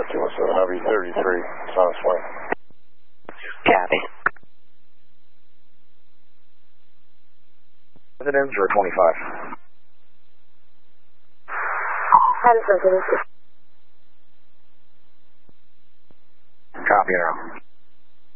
Kilo 7, Harvey 33, it's on its way. Copy. Residence or 25? Residence. Copy now.